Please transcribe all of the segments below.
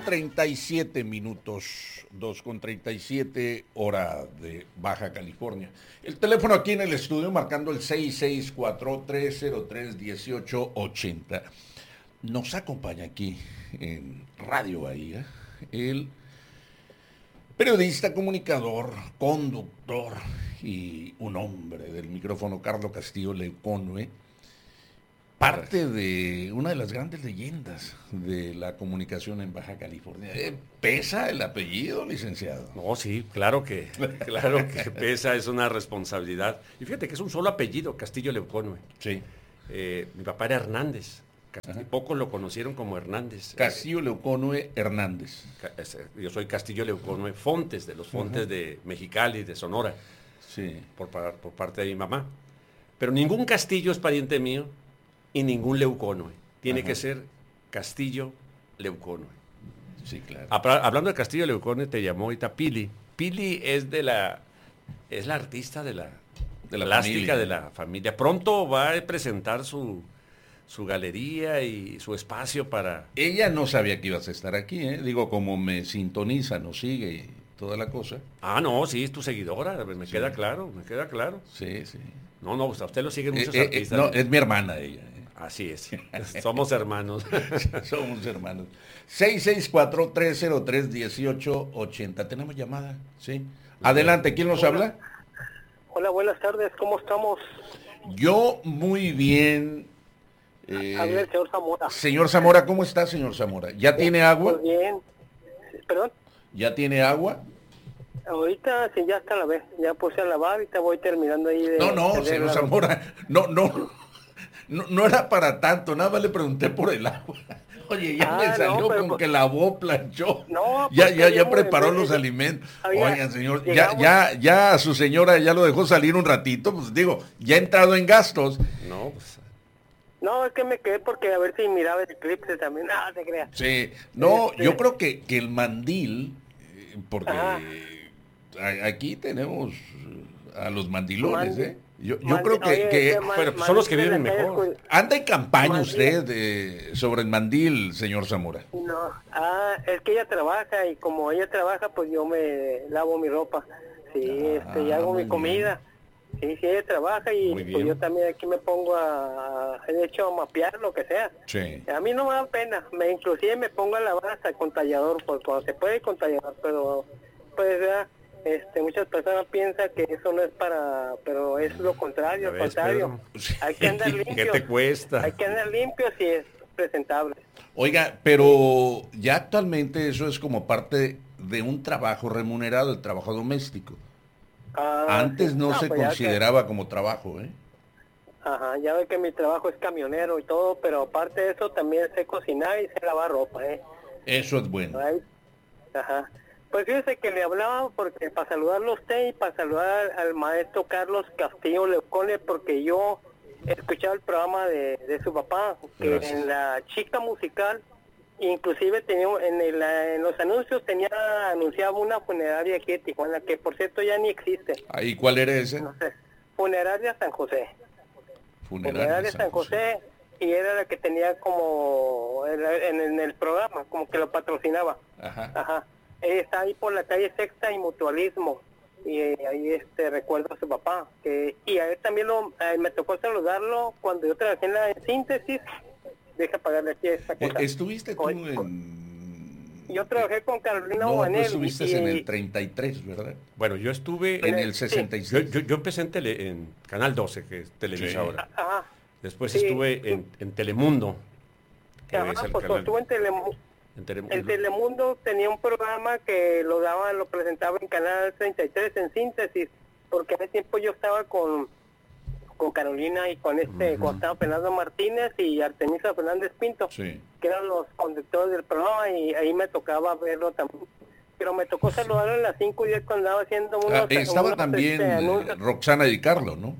2:37, 2:37 hora de Baja California. El teléfono aquí en el estudio marcando el 664-303-1880. Nos acompaña aquí en Radio Bahía el periodista, comunicador, conductor y un hombre del micrófono, Carlos Castillo Leucónoe, parte de una de las grandes leyendas de la comunicación en Baja California. ¿Pesa el apellido, licenciado? No, sí, claro que pesa, es una responsabilidad. Y fíjate que es un solo apellido, Castillo Leucónoe. Sí. Mi papá era Hernández. Pocos lo conocieron como Hernández. Castillo Leucónoe Hernández. Yo soy Castillo Leucónoe Fontes, de los Fontes de Mexicali, de Sonora. Sí. Por parte de mi mamá. Pero ningún Castillo es pariente mío y ningún Leucónoe. Tiene que ser Castillo Leucónoe. Sí, claro. Hablando de Castillo Leucónoe, te llamó ahorita Pili. Pili es la artista de la plástica familia. De la familia. Pronto va a presentar su galería y su espacio para... Ella no sabía que ibas a estar aquí, ¿eh? Digo, como me sintoniza, nos sigue y toda la cosa. Ah, no, sí, es tu seguidora, me Sí. queda claro. Sí, sí. No, a usted lo siguen muchos artistas. No, es mi hermana ella. Así es, somos hermanos. Somos hermanos. 664-303-1880. ¿Tenemos llamada? Sí. Adelante, ¿quién nos habla? Hola, buenas tardes, ¿cómo estamos? Yo muy bien. Habla el señor Zamora. Señor Zamora, ¿cómo está, señor Zamora? ¿Ya tiene agua? Pues bien. ¿Perdón? ¿Ya tiene agua? Ahorita sí, ya está la vez. Ya puse a lavar, ahorita voy terminando ahí de... No, señor Zamora, no era para tanto, nada más le pregunté por el agua. Oye, ya me salió con que lavó, planchó, no, ya preparó los alimentos. Oigan, señor, ya a su señora ya lo dejó salir un ratito, pues digo, ya ha entrado en gastos. No, es que me quedé porque a ver si miraba el eclipse también, nada te creas. Sí, no, yo creo que el mandil, porque aquí tenemos a los mandilones, ¿eh? Yo creo que pero son los que viven mejor. ¿Anda en campaña usted sobre el mandil, señor Zamora? No, es que ella trabaja y como ella trabaja, pues yo me lavo mi ropa, sí, y hago mi comida. Sí, ella trabaja y pues yo también aquí me pongo de hecho, a mapear lo que sea. Sí. A mí no me da pena, inclusive me pongo a lavar hasta con tallador, pues cuando se puede con tallador, pero pues muchas personas piensan que eso no es pero es lo contrario, al contrario. Hay que andar limpio. ¿Qué te cuesta? Hay que andar limpio si es presentable. Oiga, pero ya actualmente eso es como parte de un trabajo remunerado, el trabajo doméstico. Antes no se consideraba como trabajo, ¿eh? Ajá, ya ve que mi trabajo es camionero y todo, pero aparte de eso también sé cocinar y sé lavar ropa, ¿eh? Eso es bueno. Ajá. Pues fíjese que le hablaba porque para saludarlo a usted y para saludar al maestro Carlos Castillo Leucónoe, porque yo escuchaba el programa de su papá, que en la chica musical, inclusive tenía en los anuncios anunciaba una funeraria aquí de Tijuana, que por cierto ya ni existe. ¿Y cuál era ese? No sé, Funeraria San José. Funeraria San José, y era la que tenía como en el programa, como que lo patrocinaba. Ajá. Está ahí por la calle Sexta y Mutualismo, y ahí recuerdo a su papá, y a él también me tocó saludarlo cuando yo trabajé en la Síntesis. Deja pagarle aquí esta cosa. ¿Estuviste tú en...? Yo trabajé con Carolina Tú estuviste en el 33, ¿verdad? Bueno, yo estuve... En el 66. Yo empecé en Canal 12, que es Televisa ahora. Ajá. Después estuve en Telemundo. Pues estuve en Telemundo. En Telemundo tenía un programa que lo presentaba en Canal 33 en Síntesis, porque en ese tiempo yo estaba con Carolina y con Gustavo Fernando Martínez y Artemisa Fernández Pinto, que eran los conductores del programa, y ahí me tocaba verlo también. Pero me tocó saludarlo en las 5:10 cuando andaba haciendo estaba también Roxana Di Carlo, ¿no?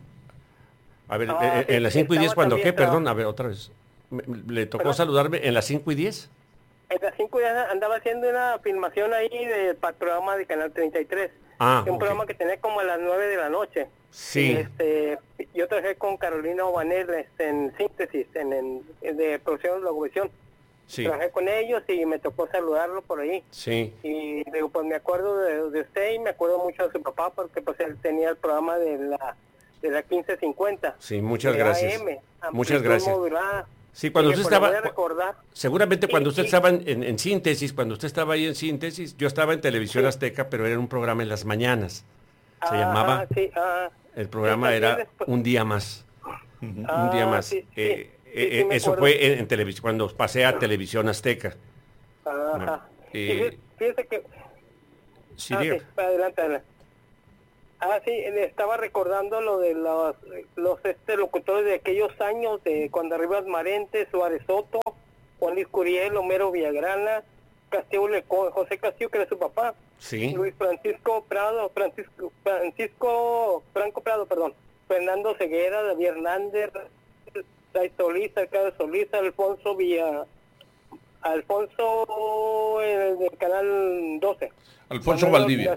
A ver, en las 5:10 cuando qué, perdón, a ver, otra vez. ¿Le tocó saludarme en las 5:10? En las 5:10 andaba haciendo una filmación ahí del programa de Canal 33. Un programa que tenía como a las 9 de la noche. Sí. Yo trabajé con Carolina Obanel en Síntesis, de producción de la locución. Sí. Trabajé con ellos y me tocó saludarlo por ahí. Sí. Y digo, pues me acuerdo de usted y me acuerdo mucho de su papá porque pues él tenía el programa de la 1550. Sí, muchas gracias. Muchas gracias. Modulada. Sí, cuando usted estaba, seguramente cuando usted sí. estaba en Síntesis, cuando usted estaba ahí en Síntesis, yo estaba en Televisión Azteca, pero era un programa en las mañanas. Se llamaba, el programa era después. Un día más. Un día más. Sí, eso fue en televisión, cuando pasé a Televisión Azteca. Ajá. Fíjese que... Sí, adelante. Sí, le estaba recordando lo de los locutores de aquellos años, de cuando Rivas Marente, Suárez Soto, Juan Luis Curiel, Homero Villagrana, Castillo Lecón, José Castillo, que era su papá, sí. Luis Francisco Franco Prado, Fernando Ceguera, David Hernández, Solís, Alcalde Solís, Alfonso del Canal 12. Alfonso Valdivia,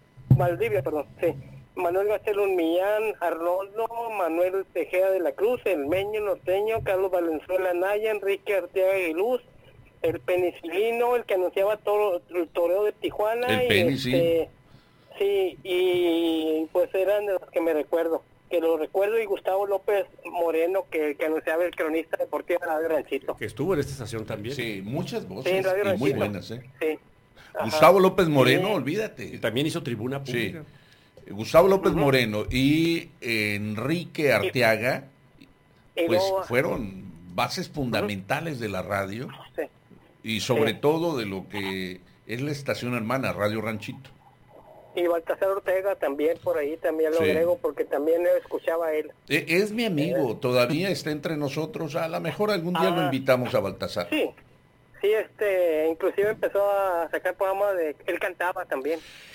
sí. Manuel Gastelum Millán, Arnoldo, Manuel Tejeda de la Cruz, el Meño Norteño, Carlos Valenzuela Naya, Enrique Arteaga Aguiluz, el Penicilino, el que anunciaba todo el toreo de Tijuana. El Penicilino. Sí, y pues eran de los que me recuerdo. Que lo recuerdo, y Gustavo López Moreno, que anunciaba el cronista deportivo de Radio Ranchito. Que estuvo en esta estación también. Sí, muchas voces y muy buenas, Sí. Gustavo López Moreno, olvídate. Y también hizo Tribuna Pública. Sí. Gustavo López Moreno y Enrique Arteaga, pues fueron bases fundamentales de la radio, y sobre todo de lo que es la estación hermana, Radio Ranchito. Y Baltasar Ortega también, por ahí también lo agrego, porque también lo escuchaba a él. Es mi amigo, todavía está entre nosotros, a lo mejor algún día lo invitamos a Baltasar. Sí, inclusive empezó a sacar programas él cantaba también.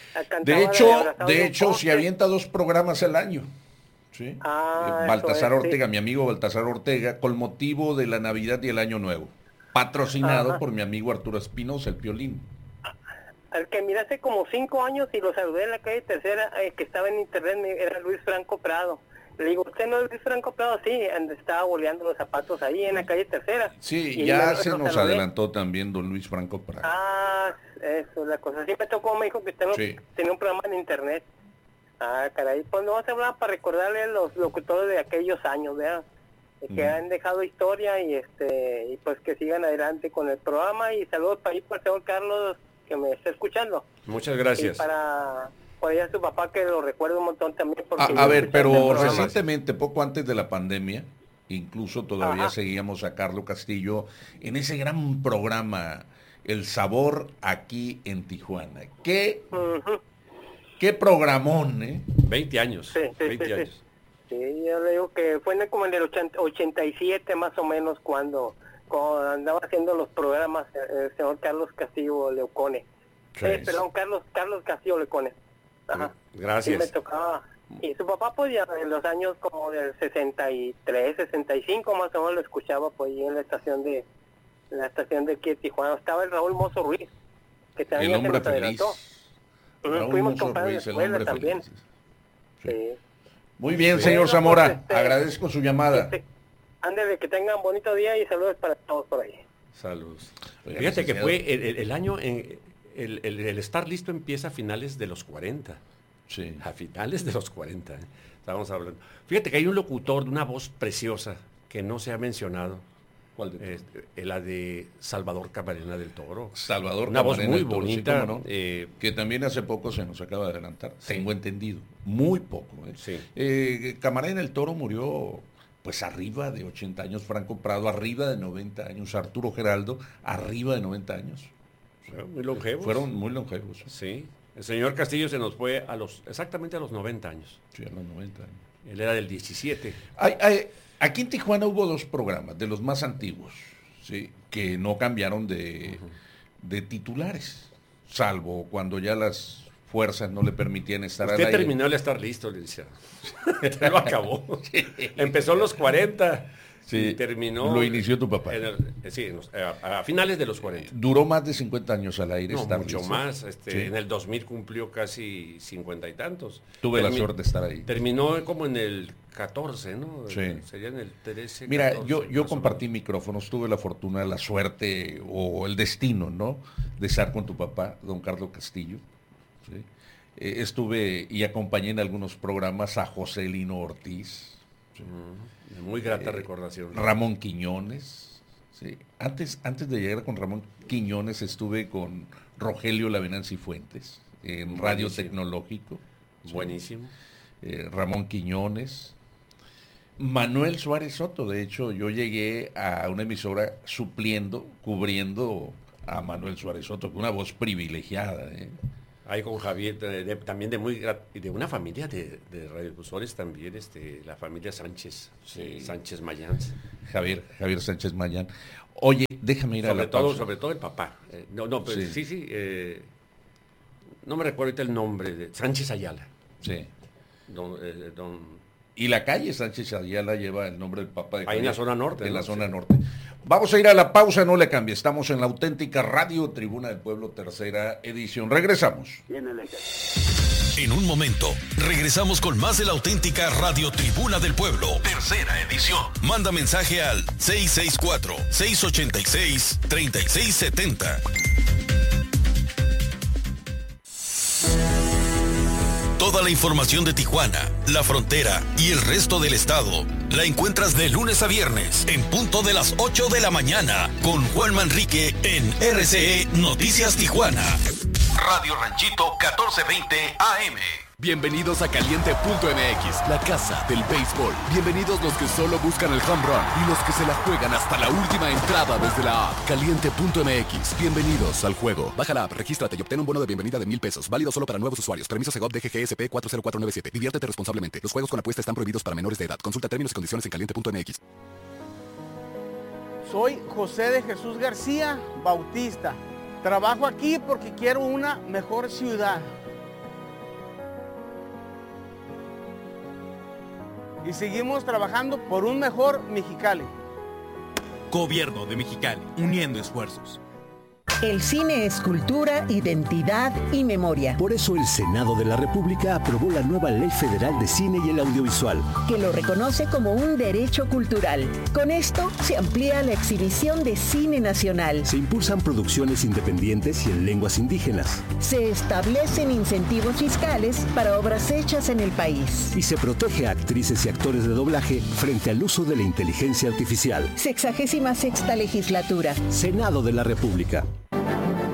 De hecho, se avienta 2 programas al año. ¿Sí? Baltasar Ortega, mi amigo Baltasar Ortega, con motivo de la Navidad y el Año Nuevo, patrocinado por mi amigo Arturo Espinosa, el Piolín. Al que miré hace como 5 años y lo saludé en la calle Tercera, que estaba en internet, era Luis Franco Prado. Le digo, ¿usted no es Luis Franco Prado? Sí, estaba boleando los zapatos ahí en la calle Tercera. Sí, y ya se nos adelantó también don Luis Franco Prado. Eso es la cosa. Sí me tocó, me dijo que usted tenía un programa en internet. Caray, pues no vamos a hablar para recordarle a los locutores de aquellos años, ¿verdad? Que han dejado historia y pues que sigan adelante con el programa. Y saludos para el señor Carlos, que me está escuchando. Muchas gracias. Y por allá su papá, que lo recuerdo un montón también. A ver, pero recientemente, poco antes de la pandemia, incluso todavía seguíamos a Carlos Castillo en ese gran programa, El Sabor, aquí en Tijuana. ¿Qué programón, 20 años. Sí, 20 años. Sí, yo le digo que fue como en el 87 más o menos cuando andaba haciendo los programas el señor Carlos Castillo Leucone. Perdón, Carlos Castillo Leucone. Gracias. Sí, me tocaba. Y su papá, pues ya en los años como del 63, 65 más o menos lo escuchaba pues ahí en la estación de aquí de Tijuana. Estaba el Raúl Mozo Ruiz, que también el hombre se nos adelantó. Fuimos compañeros de escuela también. Sí. Muy bien, señor Zamora, agradezco su llamada. Ándale, que tengan bonito día y saludos para todos por ahí. Saludos. Fíjate que fue el año, el estar listo empieza a finales de los 40. Sí. A finales de los 40. Estábamos hablando. Fíjate que hay un locutor de una voz preciosa que no se ha mencionado. ¿Cuál de la de Salvador Camarena del Toro. Salvador una Camarena voz muy del Toro, bonita. Sí, ¿no? Que también hace poco se nos acaba de adelantar. Tengo entendido. Muy poco. Sí. Camarena del Toro murió pues arriba de 80 años. Franco Prado arriba de 90 años. Arturo Geraldo arriba de 90 años. Muy longevos. Fueron muy longevos. Sí. El señor Castillo se nos fue exactamente a los 90 años. Sí, a los 90 años. Él era del 17. Aquí en Tijuana hubo 2 programas, de los más antiguos, ¿sí? Que no cambiaron de titulares, salvo cuando ya las fuerzas no le permitían estar al aire. Usted terminó el estar listo, licenciado. Usted lo acabó. Sí. Empezó en los 40. Sí, terminó. Lo inició tu papá. A finales de los 40. Duró más de 50 años al aire. No, mucho más. Sí. En el 2000 cumplió casi 50 y tantos. Tuve la suerte de estar ahí. Terminó como en el 14, ¿no? Sí. Sería en el 13. Mira, 14, yo compartí micrófonos, tuve la fortuna, la suerte o el destino, ¿no? De estar con tu papá, don Carlos Castillo. ¿Sí? Estuve y acompañé en algunos programas a José Lino Ortiz. ¿Sí? Muy grata recordación. Ramón Quiñones. ¿Sí? Antes de llegar con Ramón Quiñones estuve con Rogelio Lavenanza Fuentes en Radio Tecnológico. ¿Sí? Buenísimo. Ramón Quiñones. Manuel Suárez Soto. De hecho, yo llegué a una emisora cubriendo a Manuel Suárez Soto, con una voz privilegiada. Ahí con Javier, también de una familia de radiodifusores también, la familia Sánchez, sí. Sánchez Mayán. Javier Sánchez Mayán. Oye, déjame ir a la pausa. Sobre todo el papá. Sí. No me recuerdo ahorita el nombre, Sánchez Ayala. Sí. Y la calle Sánchez Ayala lleva el nombre del papá. Ahí en la zona norte. En la zona norte. Vamos a ir a la pausa, no le cambie. Estamos en la auténtica Radio Tribuna del Pueblo, tercera edición. Regresamos. En un momento, regresamos con más de la auténtica Radio Tribuna del Pueblo, tercera edición. Manda mensaje al 664-686-3670. Toda la información de Tijuana, la frontera y el resto del estado la encuentras de lunes a viernes en punto de las 8 de la mañana con Juan Manrique en RCE Noticias Tijuana. Radio Ranchito 1420 AM. Bienvenidos a Caliente.mx, la casa del béisbol. Bienvenidos los que solo buscan el home run y los que se la juegan hasta la última entrada desde la app. Caliente.mx, bienvenidos al juego. Baja la app, regístrate y obtén un bono de bienvenida de $1,000. Válido solo para nuevos usuarios. Permiso Segov DGGSP 40497. Diviértete responsablemente. Los juegos con apuesta están prohibidos para menores de edad. Consulta términos y condiciones en Caliente.mx. Soy José de Jesús García Bautista. Trabajo aquí porque quiero una mejor ciudad. Y seguimos trabajando por un mejor Mexicali. Gobierno de Mexicali, uniendo esfuerzos. El cine es cultura, identidad y memoria. Por eso el Senado de la República aprobó la nueva Ley Federal de Cine y el Audiovisual, que lo reconoce como un derecho cultural. Con esto se amplía la exhibición de cine nacional. Se impulsan producciones independientes y en lenguas indígenas. Se establecen incentivos fiscales para obras hechas en el país. Y se protege a actrices y actores de doblaje frente al uso de la inteligencia artificial. 66ª legislatura. Senado de la República.